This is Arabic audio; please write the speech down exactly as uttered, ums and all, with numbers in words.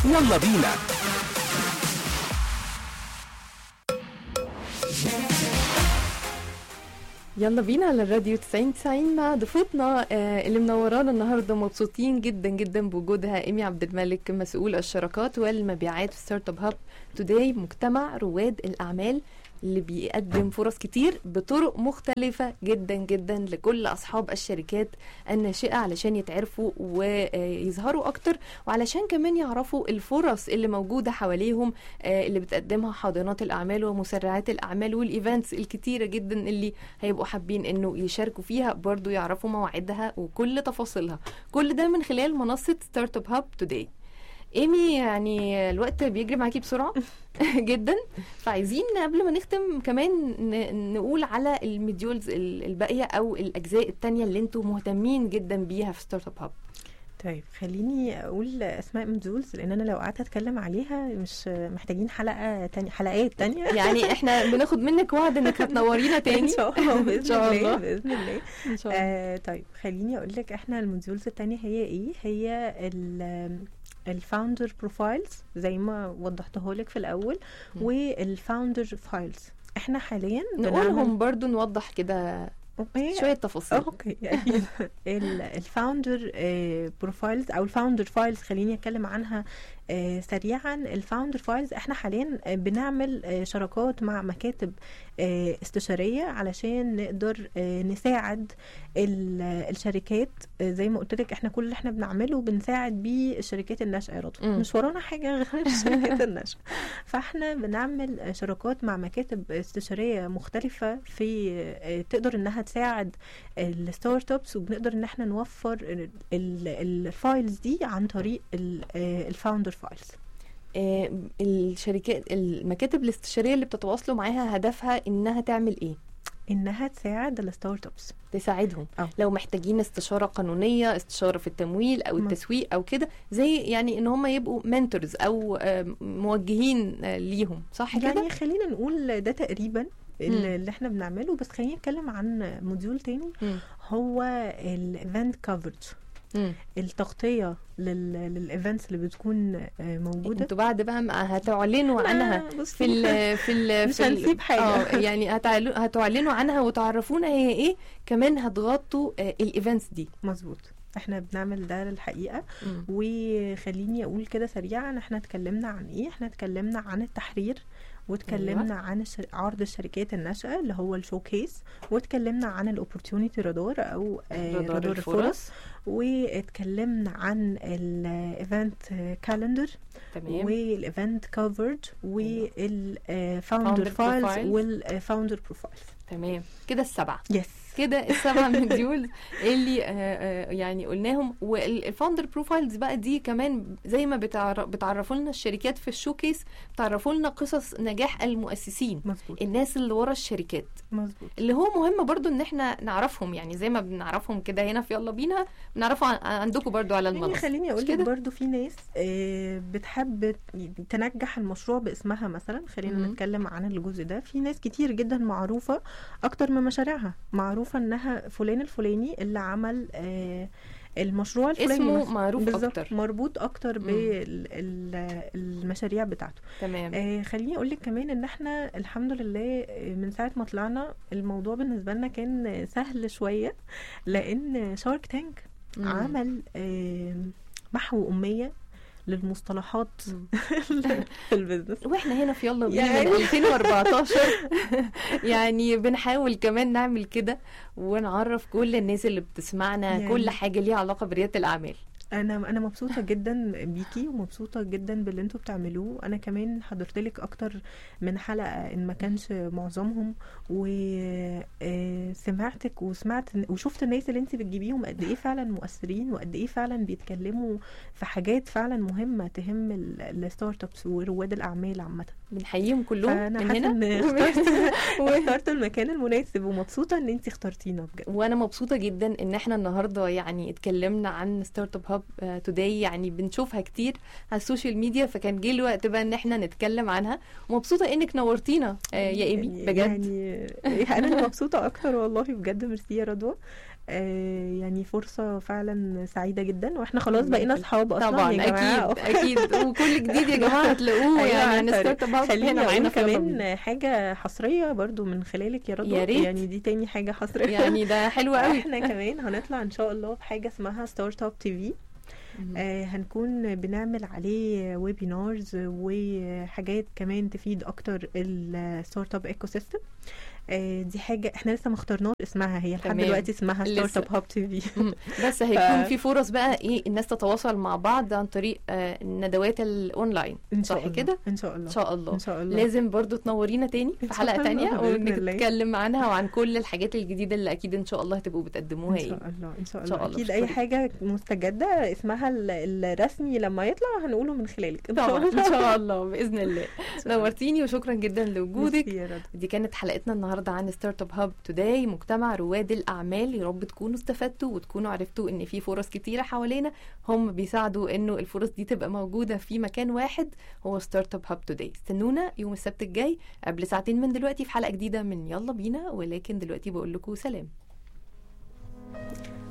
يلا بينا. يلا بينا على الراديو تسعين تسعين مع ضيفتنا اللي منورانا النهارده. مبسوطين جدا جدا بوجودها إيمي عبد الملك، مسؤول الشراكات والمبيعات في ستارت اب هاب توداي، مجتمع رواد الاعمال اللي بيقدم فرص كتير بطرق مختلفة جدا جدا لكل أصحاب الشركات الناشئة علشان يتعرفوا ويظهروا أكتر، وعلشان كمان يعرفوا الفرص اللي موجودة حواليهم اللي بتقدمها حاضنات الأعمال ومسرعات الأعمال والإيفنتس الكتيرة جدا اللي هيبقوا حابين إنه يشاركوا فيها، برضو يعرفوا مواعيدها وكل تفاصيلها. كل ده من خلال منصة ستارت اب هاب توداي. إيمي، يعني الوقت بيجري معاكي بسرعة جدا، فعايزين قبل ما نختم كمان نقول على المديولز الباقية أو الأجزاء التانية اللي انتوا مهتمين جدا بيها في ستارت اب هاب. طيب خليني اقول اسماء مديولز، لان انا لو قعدت اتكلم عليها مش محتاجين حلقه تانية حلقات تانية يعني احنا بناخد منك وعد انك هتنورينا تاني ان شاء الله باذن الله باذن الله ان شاء الله. آه طيب خليني اقول لك احنا المديولز التانية هي ايه. هي الفاوندر بروفايلز زي ما وضحته لك في الاول، والفاوندر فايلز. احنا حاليا نقولهم برضو نوضح كده شويه تفاصيل. اوكي الفاوندر بروفايلز او الفاوندر فايلز خليني اتكلم عنها سريعا. الفاوندر فايلز احنا حاليا بنعمل شراكات مع مكاتب استشاريه علشان نقدر نساعد الشركات. زي ما قلت لك احنا كل اللي احنا بنعمله بنساعد بيه الشركات الناشئه، رضوى مش ورانا حاجه غير الشركات الناشئه. فاحنا بنعمل شراكات مع مكاتب استشاريه مختلفه في تقدر انها تساعد الستارت ابس، وبنقدر ان احنا نوفر الفايلز دي عن طريق الفاوندر فايلز. آه الشركات المكاتب الاستشاريه اللي بتتواصلوا معاها هدفها انها تعمل ايه؟ انها تساعد الستارت ابس، تساعدهم أوه. لو محتاجين استشاره قانونيه، استشاره في التمويل او التسويق او كده، زي يعني ان هم يبقوا منتورز او موجهين ليهم، صح كده؟ يعني خلينا نقول ده تقريبا اللي احنا بنعمله. بس خلينا نتكلم عن موديول تاني. مم. هو الايفنت كفرج، التغطيه للايفنتس اللي بتكون موجوده. انتوا بعد بقى هتعلنوا عنها في ال في ال مش هنسيب حاجه. يعني هتعلنوا عنها وتعرفونا هي ايه، كمان هتغطوا الايفنتس دي. مظبوط، احنا بنعمل ده للحقيقه. م. وخليني اقول كده سريعا احنا اتكلمنا عن ايه. احنا اتكلمنا عن التحرير، واتكلمنا أيوة. عن الشر... عرض الشركات الناشئه اللي هو الشوكيس، واتكلمنا عن الاوبورتيونيتي رادار او رادار, رادار الفرص، واتكلمنا عن الايفنت كالندر والايفنت كفرج والفاوندر فايلز والفاوندر بروفايلز. تمام كده السبعه. يس كده السبع مديول اللي آه يعني قلناهم. والفاوندر بروفايلز بقى دي كمان زي ما بتعرفوا لنا الشركات في الشوكيس، بتعرفوا لنا قصص نجاح المؤسسين. مزبوط. الناس اللي ورا الشركات. مزبوط. اللي هو مهم برضو ان احنا نعرفهم، يعني زي ما بنعرفهم كده هنا في يلا بينا، بنعرفه عندكم برضو على المنصه. يعني خليني اقول لك برضو في ناس آه بتحب تنجح المشروع باسمها مثلا. خلينا م- نتكلم عن الجزء ده. في ناس كتير جدا معروفه اكتر من مشاريعها، معروفه انها فلان الفلاني اللي عمل آه المشروع الفلاني اسمه معروف اكتر، مربوط اكتر بالمشاريع بتاعته. تمام. آه خليني اقول لك كمان ان احنا الحمد لله من ساعه ما طلعنا الموضوع بالنسبه لنا كان سهل شويه، لان شارك تانك عمل آه محو اميه للمصطلحات في البيزنس. واحنا هنا في يلا بينا يعني من ألفين وأربعتاشر يعني بنحاول كمان نعمل كده ونعرف كل الناس اللي بتسمعنا يعني كل حاجة ليها علاقة بريادة الأعمال. انا انا مبسوطه جدا بيكي ومبسوطه جدا باللي انتوا بتعملوه. انا كمان حضرت لك اكتر من حلقه ان ما كانش معظمهم، وسمعتك وسمعت وشفت الناس اللي انت بتجيبيهم قد ايه فعلا مؤثرين، وقد ايه فعلا بيتكلموا في حاجات فعلا مهمه تهم الستارت ابس ورواد الاعمال عامه. بنحييهم كلهم من هنا. اخترت اخترت المكان المناسب، ومبسوطه ان انت اخترتينا بجد. وانا مبسوطه جدا ان احنا النهارده يعني اتكلمنا عن ستارت اب هاب توداي. يعني بنشوفها كتير على السوشيال ميديا، فكان جه الوقت بقى ان احنا نتكلم عنها. ومبسوطه انك نورتينا يا ايمي بجد. يعني انا مبسوطه اكتر والله بجد. ميرسي يا رضوى. آه يعني فرصة فعلا سعيدة جدا، واحنا خلاص الله بقينا يخليك. اصحاب اصلا طبعا يا جماعة. اكيد اكيد، وكل جديد يا جماعه هتلاقوه أيوة، يعني عن عارفة. ستارت اب هاب خليني هنا اقول معانا في يلا بينا. كمان حاجة حصرية برضو من خلالك يا رضوى، يا ريت. يعني دي تاني حاجة حصرية. يعني ده حلو قوي. احنا كمان هنطلع ان شاء الله بحاجة اسمها ستارت اب تي في. آه هنكون بنعمل عليه ويبينارز وحاجات كمان تفيد اكتر الستارت اب ايكو سيستم. آه دي حاجه احنا لسه ما اخترناش اسمها، هي لحد تمام. دلوقتي اسمها لسه. ستارت اب هاب تي في. بس هيكون في فرص بقى ايه الناس تتواصل مع بعض عن طريق آه الندوات الاونلاين، ان شاء صح الله كده؟ ان شاء الله ان شاء الله. ان شاء الله لازم برضو تنورينا تاني إن في شاء حلقه الله، تانية بإذن الله. ونتكلم عنها وعن كل الحاجات الجديده اللي اكيد ان شاء الله هتبقوا بتقدموها. ان ايه شاء الله ان شاء إن شاء الله الله. اكيد اي بشكرك. حاجه مستجده اسمها ال- الرسمي لما يطلع هنقوله من خلالك ان شاء طبعا الله. ان شاء الله باذن الله. نورتيني وشكرا جدا لوجودك. ميرسي يا رضوى. دي كانت حلقتنا النهارده عن ستارت اب هاب توداي، مجتمع رواد الاعمال. يا رب تكونوا استفدتوا وتكونوا عرفتوا ان في فرص كتيره حوالينا، هم بيساعدوا انه الفرص دي تبقى موجوده في مكان واحد، هو ستارت اب هاب توداي. استنونا يوم السبت الجاي قبل ساعتين من دلوقتي في حلقه جديده من يلا بينا، ولكن دلوقتي بقول لكم سلام.